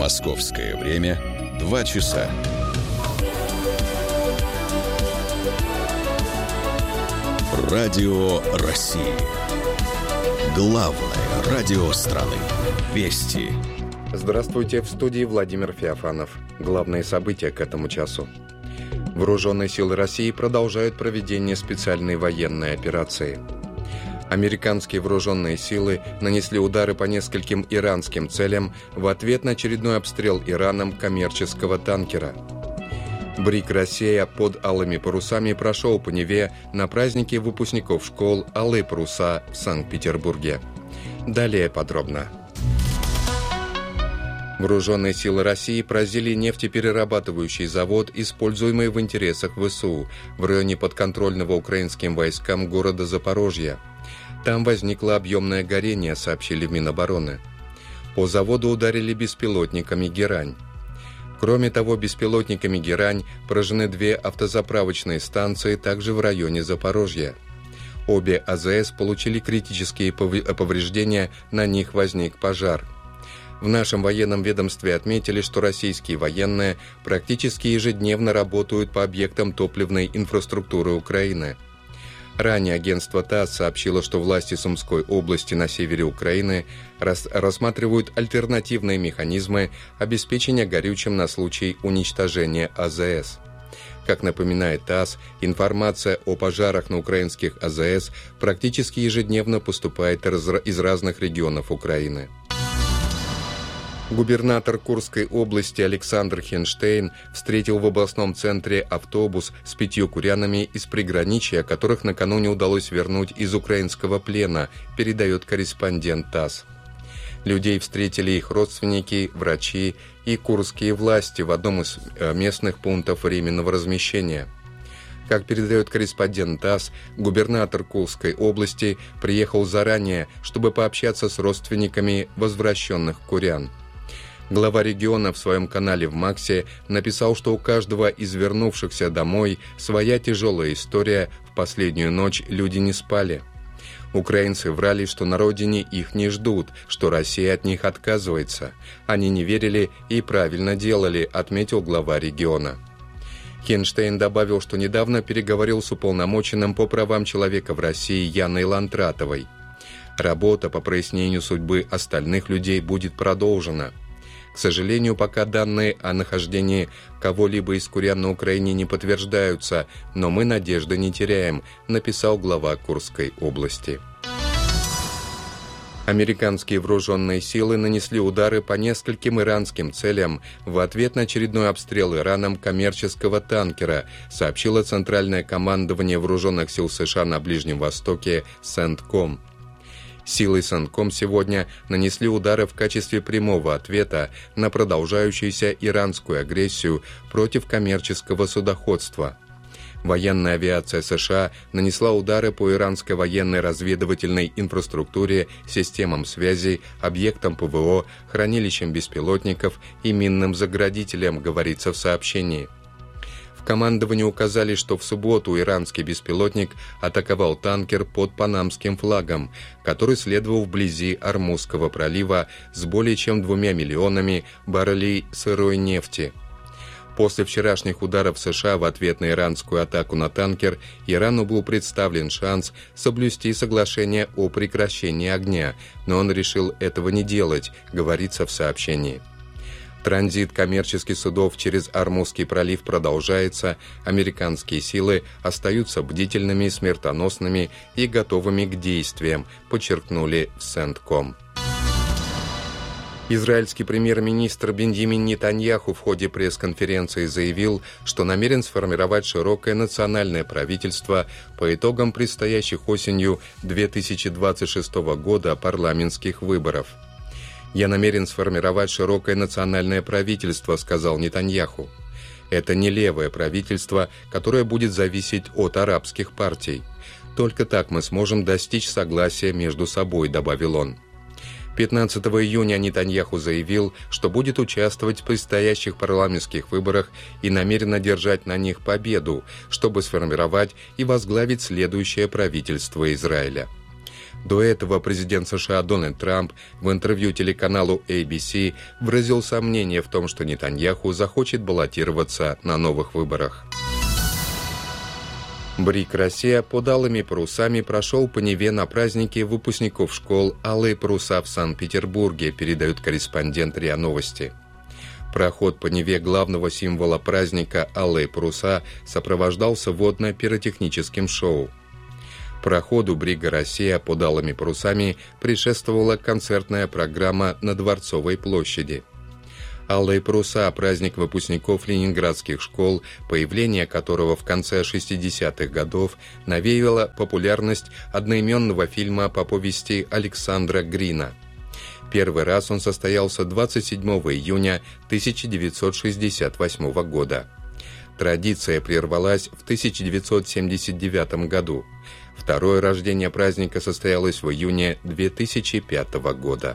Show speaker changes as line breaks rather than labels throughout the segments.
Московское время 2 часа. Радио России. Главное радио страны. Вести.
Здравствуйте, в студии Владимир Феофанов. Главные события к этому часу. Вооруженные силы России продолжают проведение специальной военной операции. Американские вооруженные силы нанесли удары по нескольким иранским целям в ответ на очередной обстрел Ираном коммерческого танкера. БРИК «Россия» под алыми парусами прошел по Неве на празднике выпускников школ «Алые паруса» в Санкт-Петербурге. Далее подробно. Вооруженные силы России поразили нефтеперерабатывающий завод, используемый в интересах ВСУ, в районе подконтрольного украинским войскам города Запорожья. Там возникло объемное горение, сообщили в Минобороны. По заводу ударили беспилотниками «Герань». Кроме того, беспилотниками «Герань» поражены 2 автозаправочные станции также в районе Запорожья. Обе АЗС получили критические повреждения, на них возник пожар. В нашем военном ведомстве отметили, что российские военные практически ежедневно работают по объектам топливной инфраструктуры Украины. Ранее агентство ТАСС сообщило, что власти Сумской области на севере Украины рассматривают альтернативные механизмы обеспечения горючим на случай уничтожения АЗС. Как напоминает ТАСС, информация о пожарах на украинских АЗС практически ежедневно поступает из разных регионов Украины. Губернатор Курской области Александр Хенштейн встретил в областном центре автобус с 5 курянами из приграничья, которых накануне удалось вернуть из украинского плена, передает корреспондент ТАСС. Людей встретили их родственники, врачи и курские власти в одном из местных пунктов временного размещения. Как передает корреспондент ТАСС, губернатор Курской области приехал заранее, чтобы пообщаться с родственниками возвращенных курян. Глава региона в своем канале в Максе написал, что у каждого из вернувшихся домой своя тяжелая история, в последнюю ночь люди не спали. Украинцы врали, что на родине их не ждут, что Россия от них отказывается. Они не верили и правильно делали, отметил глава региона. Хенштейн добавил, что недавно переговорил с уполномоченным по правам человека в России Яной Лантратовой. Работа по прояснению судьбы остальных людей будет продолжена. К сожалению, пока данные о нахождении кого-либо из курян на Украине не подтверждаются, но мы надежды не теряем, написал глава Курской области. Американские вооруженные силы нанесли удары по нескольким иранским целям в ответ на очередной обстрел Ираном коммерческого танкера, сообщило Центральное командование Вооруженных сил США на Ближнем Востоке CENTCOM. Силы CENTCOM сегодня нанесли удары в качестве прямого ответа на продолжающуюся иранскую агрессию против коммерческого судоходства. Военная авиация США нанесла удары по иранской военной разведывательной инфраструктуре, системам связи, объектам ПВО, хранилищам беспилотников и минным заградителям, говорится в сообщении. В командовании указали, что в субботу иранский беспилотник атаковал танкер под панамским флагом, который следовал вблизи Ормузского пролива с более чем 2 миллионами баррелей сырой нефти. После вчерашних ударов США в ответ на иранскую атаку на танкер Ирану был представлен шанс соблюсти соглашение о прекращении огня, но он решил этого не делать, говорится в сообщении. Транзит коммерческих судов через Ормузский пролив продолжается, американские силы остаются бдительными, смертоносными и готовыми к действиям, подчеркнули в CENTCOM. Израильский премьер-министр Беньямин Нетаньяху в ходе пресс-конференции заявил, что намерен сформировать широкое национальное правительство по итогам предстоящих осенью 2026 года парламентских выборов. «Я намерен сформировать широкое национальное правительство», — сказал Нетаньяху. «Это не левое правительство, которое будет зависеть от арабских партий. Только так мы сможем достичь согласия между собой», — добавил он. 15 июня Нетаньяху заявил, что будет участвовать в предстоящих парламентских выборах и намерен одержать на них победу, чтобы сформировать и возглавить следующее правительство Израиля. До этого президент США Дональд Трамп в интервью телеканалу ABC выразил сомнение в том, что Нетаньяху захочет баллотироваться на новых выборах. БРИК «Россия» под алыми парусами прошел по Неве на празднике выпускников школ «Алые паруса» в Санкт-Петербурге, передают корреспондент РИА Новости. Проход по Неве главного символа праздника «Алые паруса» сопровождался водно-пиротехническим шоу. Проходу брига «Россия» под алыми парусами предшествовала концертная программа на Дворцовой площади. «Алые паруса» – праздник выпускников ленинградских школ, появление которого в конце 60-х годов навеяло популярность одноименного фильма по повести Александра Грина. Первый раз он состоялся 27 июня 1968 года. Традиция прервалась в 1979 году. Второе рождение праздника состоялось в июне 2005 года.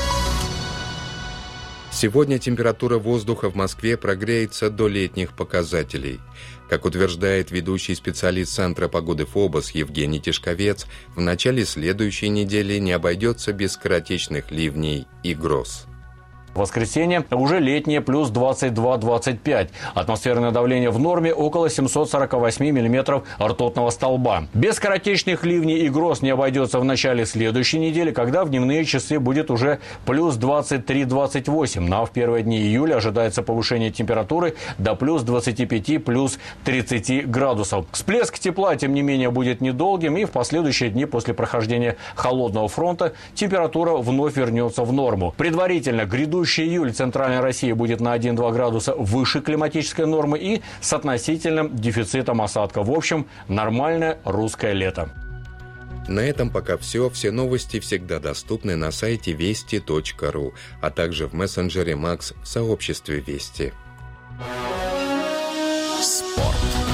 Сегодня температура воздуха в Москве прогреется до летних показателей. Как утверждает ведущий специалист Центра погоды ФОБОС Евгений Тишковец, в начале следующей недели не обойдется без скоротечных ливней и гроз.
В воскресенье уже летнее плюс 22-25. Атмосферное давление в норме около 748 миллиметров ртутного столба. Без скоротечных ливней и гроз не обойдется в начале следующей недели, когда в дневные часы будет уже плюс 23-28. Но в первые дни июля ожидается повышение температуры до плюс 25, плюс 30 градусов. Всплеск тепла, тем не менее, будет недолгим, и в последующие дни после прохождения холодного фронта температура вновь вернется в норму. Предварительно грядущий июль в Центральной России будет на 1-2 градуса выше климатической нормы и с относительным дефицитом осадков. В общем, нормальное русское лето.
На этом пока все. Все новости всегда доступны на сайте вести.ру, а также в мессенджере Макс в сообществе Вести.
Спорт.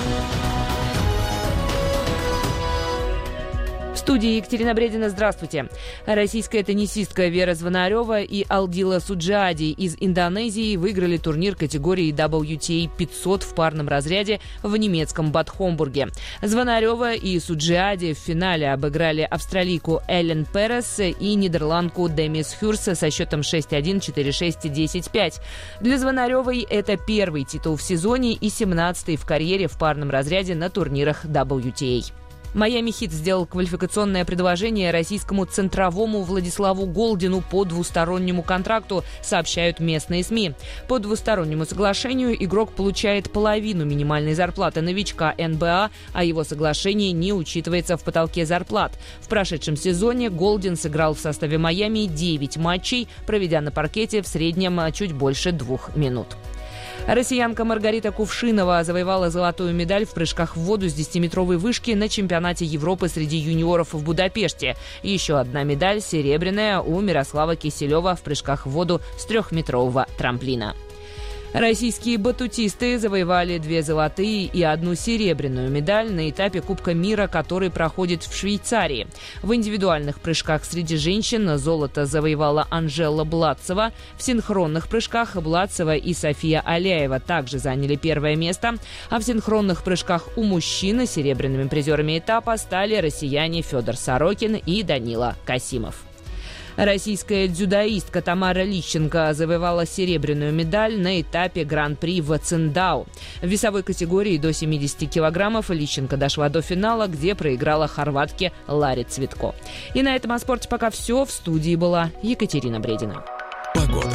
В студии Екатерина Бредина. Здравствуйте. Российская теннисистка Вера Звонарева и Алдила Суджаади из Индонезии выиграли турнир категории WTA 500 в парном разряде в немецком Бад Хомбурге. Звонарева и Суджаади в финале обыграли австралийку Эллен Перес и нидерландку Демис Хюрс со счетом 6-1, 4-6 и 10-5. Для Звонаревой это первый титул в сезоне и 17-й в карьере в парном разряде на турнирах WTA. Майами Хит сделал квалификационное предложение российскому центровому Владиславу Голдину по двустороннему контракту, сообщают местные СМИ. По двустороннему соглашению игрок получает половину минимальной зарплаты новичка НБА, а его соглашение не учитывается в потолке зарплат. В прошедшем сезоне Голдин сыграл в составе Майами 9 матчей, проведя на паркете в среднем чуть больше 2 минут. Россиянка Маргарита Кувшинова завоевала золотую медаль в прыжках в воду с 10-метровой вышки на чемпионате Европы среди юниоров в Будапеште. Еще одна медаль, серебряная, у Мирослава Киселева в прыжках в воду с 3-метрового трамплина. Российские батутисты завоевали 2 золотые и 1 серебряную медаль на этапе Кубка мира, который проходит в Швейцарии. В индивидуальных прыжках среди женщин золото завоевала Анжела Бладцева. В синхронных прыжках Бладцева и София Аляева также заняли 1 место. А в синхронных прыжках у мужчин серебряными призерами этапа стали россияне Федор Сорокин и Данила Касимов. Российская дзюдоистка Тамара Лищенко завоевала серебряную медаль на этапе Гран-при в Циндау. В весовой категории до 70 килограммов Лищенко дошла до финала, где проиграла хорватке Ларе Цветко. И на этом о спорте пока все. В студии была Екатерина Бредина.
Погода.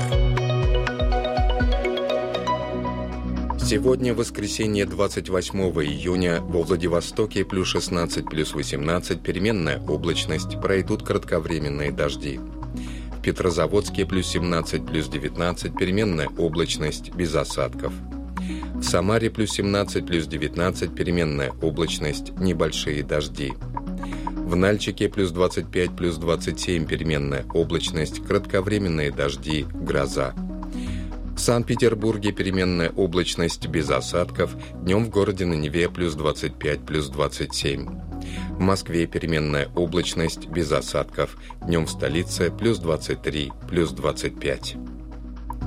Сегодня, воскресенье, 28 июня, во Владивостоке плюс 16, плюс 18, переменная облачность, пройдут кратковременные дожди. В Петрозаводске плюс 17, плюс 19, переменная облачность, без осадков. В Самаре плюс 17, плюс 19, переменная облачность, небольшие дожди. В Нальчике плюс 25, плюс 27, переменная облачность, кратковременные дожди, гроза. В Санкт-Петербурге переменная облачность без осадков, днем в городе на Неве плюс 25, плюс 27. В Москве переменная облачность без осадков, днем в столице плюс 23, плюс 25.